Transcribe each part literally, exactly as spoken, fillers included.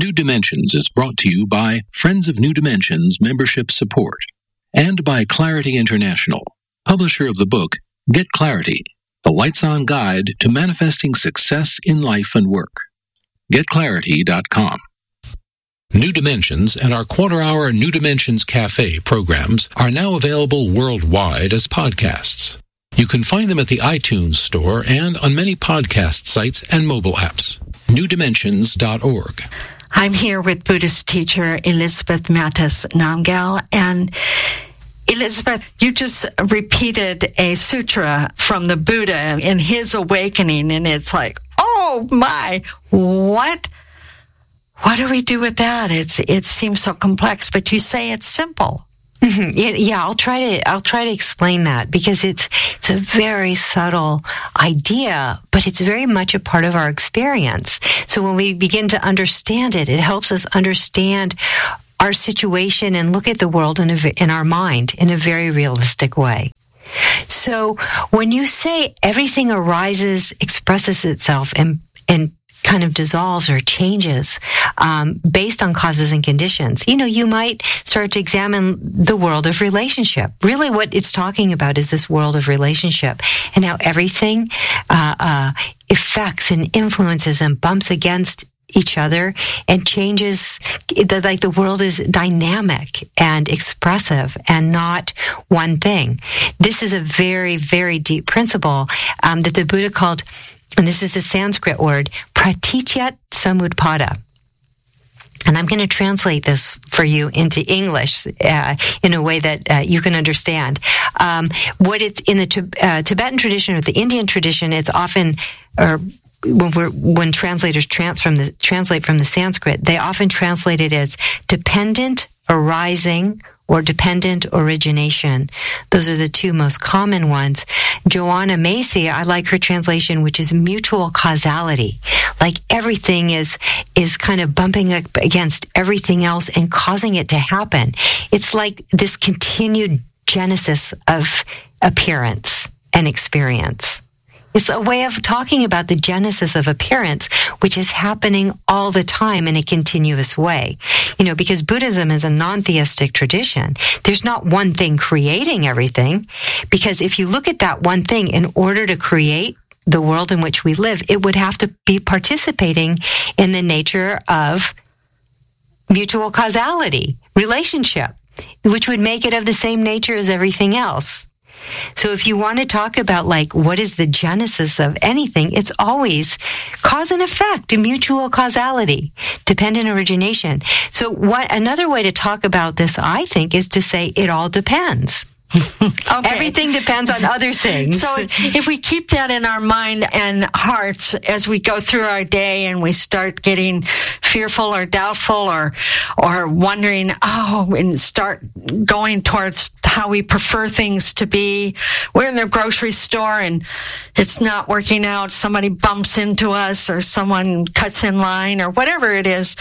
New Dimensions is brought to you by Friends of New Dimensions Membership Support and by Clarity International, publisher of the book Get Clarity, the Lights-On Guide to Manifesting Success in Life and Work. get clarity dot com. New Dimensions and our quarter-hour New Dimensions Cafe programs are now available worldwide as podcasts. You can find them at the iTunes Store and on many podcast sites and mobile apps. new dimensions dot org. I'm here with Buddhist teacher Elizabeth Mattes Namgyal. And Elizabeth, you just repeated a sutra from the Buddha in his awakening, and it's like, oh my, what? What do we do with that? It's it seems so complex, but you say it's simple. Mm-hmm. Yeah, I'll try to I'll try to explain that because it's it's a very subtle idea, but it's very much a part of our experience. So when we begin to understand it, it helps us understand our situation and look at the world in a, in our mind in a very realistic way. So when you say everything arises, expresses itself, and and kind of dissolves or changes um, based on causes and conditions, you know, you might start to examine the world of relationship. Really what it's talking about is this world of relationship and how everything uh, uh, affects and influences and bumps against each other and changes. The, like the world is dynamic and expressive and not one thing. This is a very, very deep principle um, that the Buddha called, and this is a Sanskrit word, pratichyat samutpada. And I'm going to translate this for you into English uh, in a way that uh, you can understand. Um, what it's in the uh, Tibetan tradition or the Indian tradition, it's often, or when we're, when translators trans from the, translate from the Sanskrit, they often translate it as dependent arising or dependent origination. Those are the two most common ones. Joanna Macy, I like her translation, which is mutual causality. Like everything is, is kind of bumping up against everything else and causing it to happen. It's like this continued genesis of appearance and experience. It's a way of talking about the genesis of appearance, which is happening all the time in a continuous way. You know, because Buddhism is a non-theistic tradition. There's not one thing creating everything, because if you look at that one thing, in order to create the world in which we live, it would have to be participating in the nature of mutual causality, relationship, which would make it of the same nature as everything else. So if you want to talk about like what is the genesis of anything, it's always cause and effect, mutual causality, dependent origination. So what another way to talk about this, I think, is to say it all depends. Okay. Everything depends on other things. So if we keep that in our mind and hearts as we go through our day and we start getting fearful or doubtful or or wondering, oh, and start going towards how we prefer things to be. We're in the grocery store and it's not working out. Somebody bumps into us or someone cuts in line or whatever it is.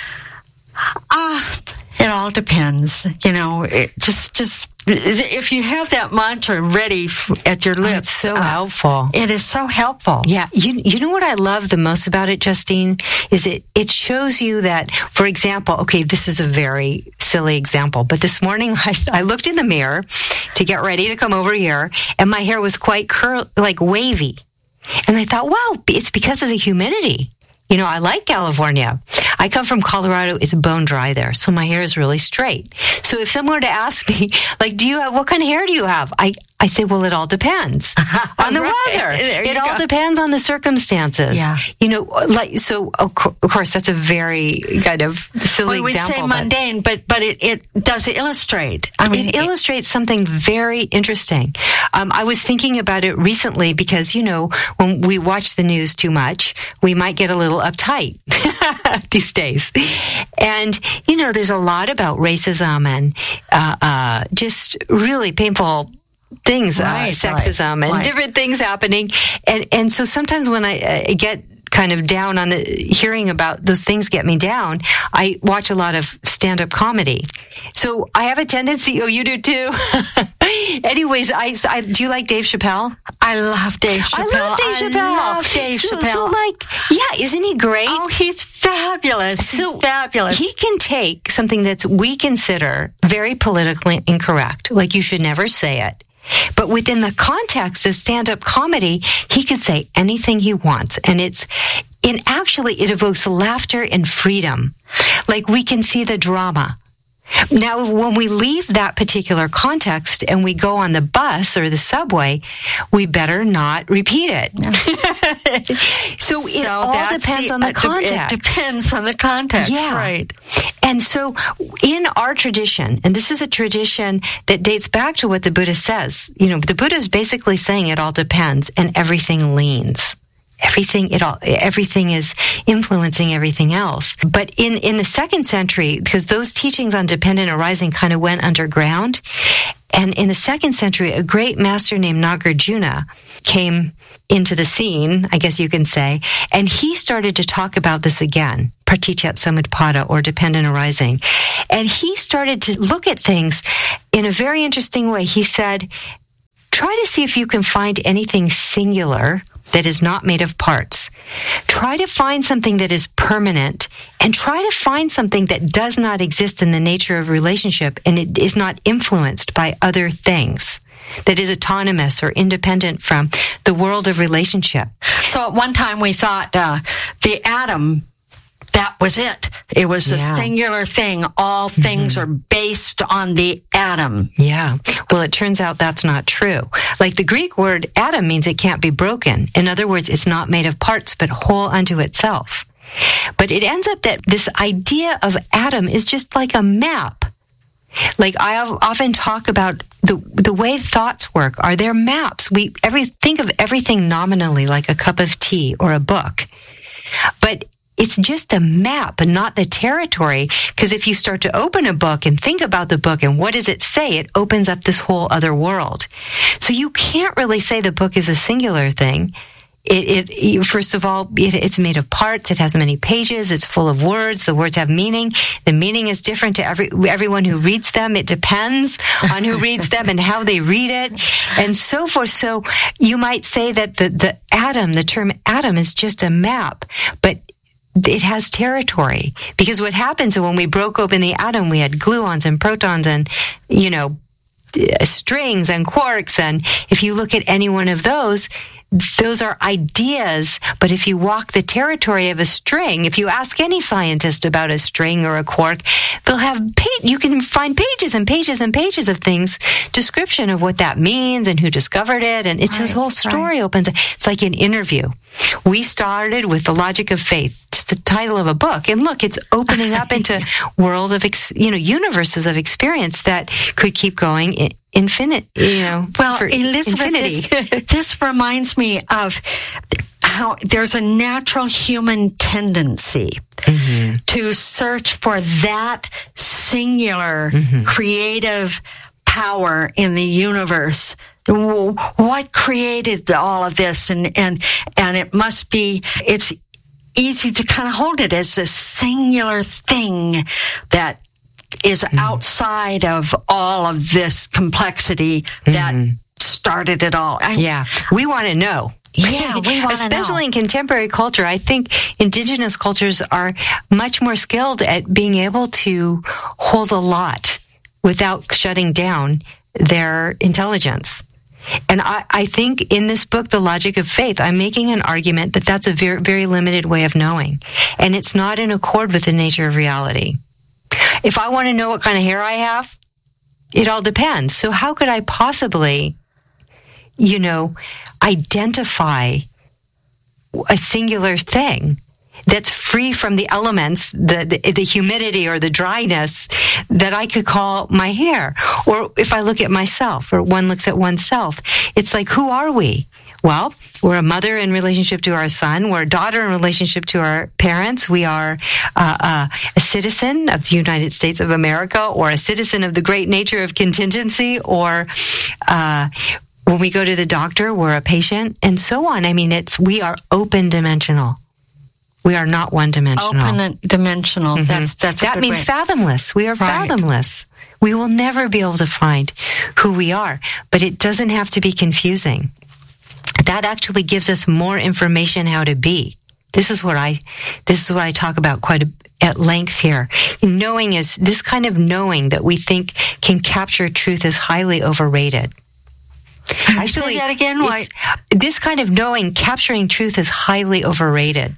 Ah, it all depends. You know, it just, just, if you have that mantra ready at your lips. Oh, it's so uh, helpful. It is so helpful. Yeah. You, you know what I love the most about it, Justine, is it, it shows you that, for example, okay, this is a very silly example, but this morning I, I looked in the mirror to get ready to come over here and my hair was quite curl, like wavy. And I thought, wow, it's because of the humidity. You know, I like California. I come from Colorado. It's bone dry there. So my hair is really straight. So if someone were to ask me, like, do you have, what kind of hair do you have? I, I say, well, it all depends on the right. weather. There It you all go. depends on the circumstances. Yeah. You know, like, so of course, that's a very kind of silly well, we example. say but mundane, but, but it, it does illustrate. I mean, it illustrates something very interesting. Um, I was thinking about it recently because, you know, when we watch the news too much, we might get a little uptight these days. And, you know, there's a lot about racism and uh, uh, just really painful things, Right, uh, sexism right, and right. different things happening. And, and so sometimes when I uh, get kind of down on the hearing about those things get me down, I watch a lot of stand-up comedy. So I have a tendency, oh, you do too. Anyways, I, I do you like Dave Chappelle? I love Dave Chappelle. I love Dave Chappelle. I love Dave so, Chappelle. So like, yeah, isn't he great? Oh, he's fabulous. So He's fabulous. He can take something that's we consider very politically incorrect, like you should never say it. But within the context of stand-up comedy, he can say anything he wants. And it's, and actually it evokes laughter and freedom. Like we can see the drama. Now, when we leave that particular context and we go on the bus or the subway, we better not repeat it. No. so, so it all depends the, on the context. It depends on the context, yeah. right. And so in our tradition, and this is a tradition that dates back to what the Buddha says, you know, the Buddha is basically saying it all depends and everything leans. Everything, it all, everything is influencing everything else. But in, in the second century, because those teachings on dependent arising kind of went underground, and in the second century, a great master named Nagarjuna came into the scene, I guess you can say, and he started to talk about this again, Pratichat Samutpada, or dependent arising. And he started to look at things in a very interesting way. He said, try to see if you can find anything singular that is not made of parts. Try to find something that is permanent, and try to find something that does not exist in the nature of relationship and it is not influenced by other things, that is autonomous or independent from the world of relationship. So at one time we thought uh, the atom, that was it. It was a yeah. singular thing. All things mm-hmm. are based on the atom. Yeah. Well, it turns out that's not true. Like the Greek word atom means it can't be broken. In other words, it's not made of parts, but whole unto itself. But it ends up that this idea of atom is just like a map. Like I often talk about the the way thoughts work. Are there maps? We every think of everything nominally, like a cup of tea or a book. But it's just a map and not the territory. Because if you start to open a book and think about the book and what does it say, it opens up this whole other world. So you can't really say the book is a singular thing. It, it first of all, it, it's made of parts. It has many pages. It's full of words. The words have meaning. The meaning is different to every everyone who reads them. It depends on who reads them and how they read it, and so forth. So you might say that the the atom, the term atom, is just a map, but it has territory, because what happens when we broke open the atom, we had gluons and protons and, you know, strings and quarks. And if you look at any one of those, those are ideas. But if you walk the territory of a string, if you ask any scientist about a string or a quark, they'll have, pa- you can find pages and pages and pages of things, description of what that means and who discovered it. And it's right, this whole story right. opens. It's like an interview. We started with The Logic of Faith, just the title of a book. And look, it's opening up into worlds of, ex- you know, universes of experience that could keep going in- infinite, you know, well, for Elizabeth, infinity. This, this reminds me of how there's a natural human tendency mm-hmm. to search for that singular mm-hmm. creative power in the universe. What created all of this? And, and, and it must be, it's easy to kind of hold it as this singular thing that is mm-hmm. outside of all of this complexity that mm-hmm. started it all. I, yeah. We want to know. Yeah, we want to know. Especially in contemporary culture, I think indigenous cultures are much more skilled at being able to hold a lot without shutting down their intelligence. And I, I think in this book, The Logic of Faith, I'm making an argument that that's a very, very limited way of knowing. And it's not in accord with the nature of reality. If I want to know what kind of hair I have, it all depends. So how could I possibly, you know, identify a singular thing that's free from the elements, the, the the humidity or the dryness that I could call my hair? Or if I look at myself, or one looks at oneself, it's like, who are we? Well, we're a mother in relationship to our son. We're a daughter in relationship to our parents. We are uh, uh, a citizen of the United States of America, or a citizen of the great nature of contingency, or uh, when we go to the doctor, we're a patient, and so on. I mean, it's we are open dimensional. We are not one dimensional. Open dimensional. Mm-hmm. That's that's that a good means way. fathomless. We are right. fathomless. We will never be able to find who we are, but it doesn't have to be confusing. That actually gives us more information how to be. This is what I, this is what I talk about quite a, at length here. Knowing is, this kind of knowing that we think can capture truth is highly overrated. Actually, say that again. Why? This kind of knowing, capturing truth is highly overrated.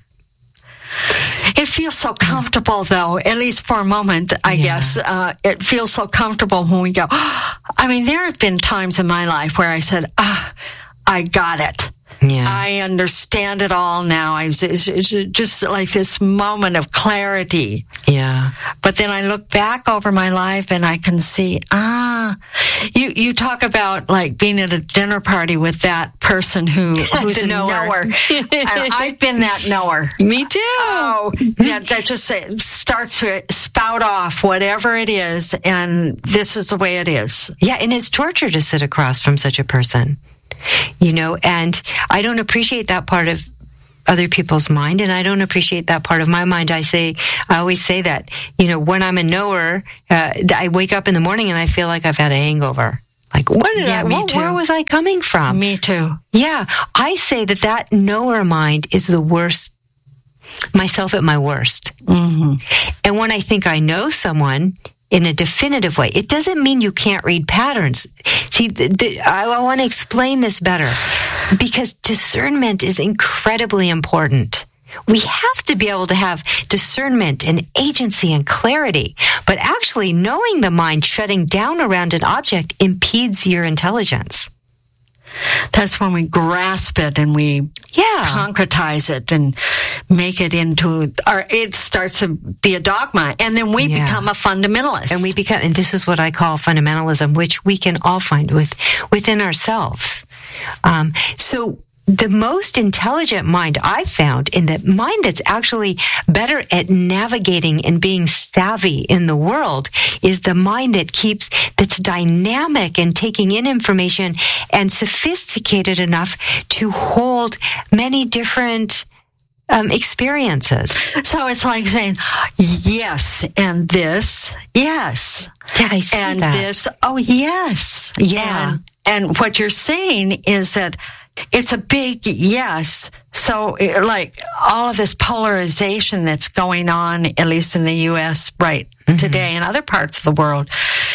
It feels so comfortable, though, at least for a moment, I yeah. guess. Uh, it feels so comfortable when we go, oh. I mean, there have been times in my life where I said, ah, oh, I got it. Yeah. I understand it all now. I, it's, it's just like this moment of clarity. Yeah. But then I look back over my life and I can see, ah, you, you talk about like being at a dinner party with that person who, who's a knower. knower. And I've been that knower. Me too. Oh, that, that just starts to spout off whatever it is. And this is the way it is. Yeah. And it's torture to sit across from such a person. You know, and I don't appreciate that part of other people's mind, and I don't appreciate that part of my mind. I say, I always say that, you know, when I'm a knower, uh, I wake up in the morning and I feel like I've had a hangover. Like, what did yeah, I, me what, too. where was I coming from? Me too. Yeah. I say that that knower mind is the worst, myself at my worst. Mm-hmm. And when I think I know someone in a definitive way, it doesn't mean you can't read patterns. See, the, the, I, I want to explain this better because discernment is incredibly important. We have to be able to have discernment and agency and clarity, but actually knowing the mind shutting down around an object impedes your intelligence. That's when we grasp it and we yeah. concretize it and make it into, or it starts to be a dogma, and then we yeah. become a fundamentalist. And we become, and this is what I call fundamentalism, which we can all find with within ourselves. Um, so the most intelligent mind I've found, in the mind that's actually better at navigating and being savvy in the world, is the mind that keeps, that's dynamic and taking in information and sophisticated enough to hold many different um, experiences. So it's like saying, yes, and this, yes. Yeah, I see and that. this, oh, yes. Yeah. And, and what you're saying is that it's a big yes. So, like, all of this polarization that's going on, at least in the U S right mm-hmm. today and other parts of the world.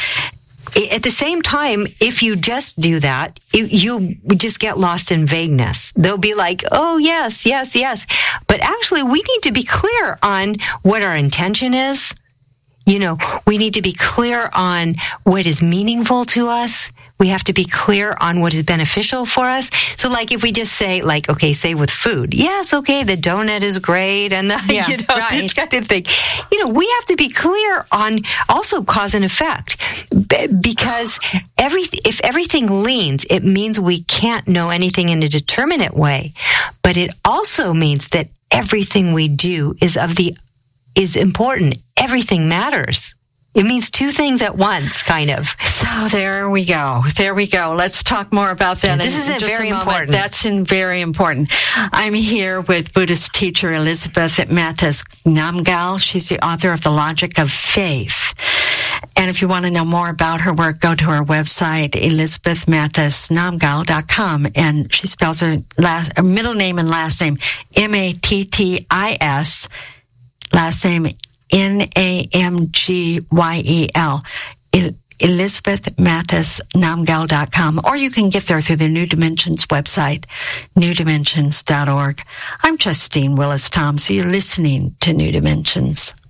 At the same time, if you just do that, you, you just get lost in vagueness. They'll be like, oh, yes, yes, yes. But actually, we need to be clear on what our intention is. You know, we need to be clear on what is meaningful to us. We have to be clear on what is beneficial for us. So, like, if we just say, like, okay, say with food, yes, okay, the donut is great, and the, yeah, you know, right. this kind of thing. You know, we have to be clear on also cause and effect, because every if everything leans, it means we can't know anything in a determinate way, but it also means that everything we do is of the is important. Everything matters. It means two things at once, kind of. So there we go. There we go. Let's talk more about that. Yeah, this is very important. That's in very important. I'm here with Buddhist teacher Elizabeth Mattes Namgyal. She's the author of The Logic of Faith. And if you want to know more about her work, go to her website, elizabeth mattes namgyal dot com. And she spells her last, her middle name and last name M A T T I S, last name N A M G Y E L, elizabeth mattes namgyal dot com, or you can get there through the New Dimensions website, new dimensions dot org. I'm Justine Willis Tom, so you're listening to New Dimensions.